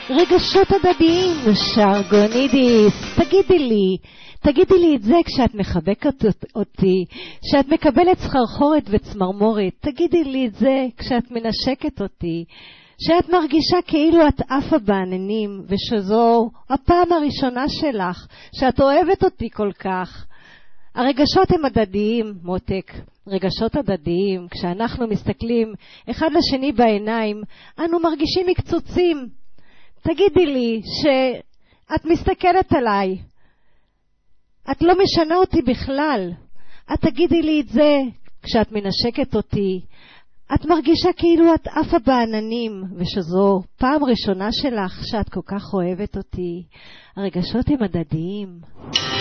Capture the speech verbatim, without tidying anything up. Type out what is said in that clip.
רגשות הדדיים, שרגונידיס. תגידי לי, תגידי לי את זה כשאת מחבקת אותי, כשאת מקבלת סחרחורת וצמרמורת. תגידי לי את זה כשאת מנשקת אותי, שאת מרגישה כאילו את עפה בעננים, ושזו הפעם הראשונה שלך, שאת אוהבת אותי כל כך. הרגשות הם הדדיים, מותק. רגשות הדדיים, כשאנחנו מסתכלים אחד לשני בעיניים, אנו מרגישים מקצוצים. תגידי לי שאת מסתכלת עליי, את לא משנה אותי בכלל. את תגידי לי את זה כשאת מנשקת אותי, את מרגישה כאילו את עפה בעננים, ושזו פעם ראשונה שלך שאת כל כך אוהבת אותי. הרגשות הם הדדיים.